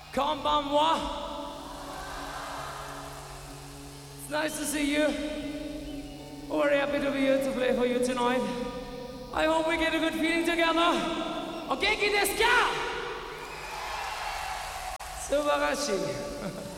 Konbanwa. It's nice to see you. We're happy to be here to play for you tonight. I hope we get a good feeling together. Okay, desu ka? Subarashi.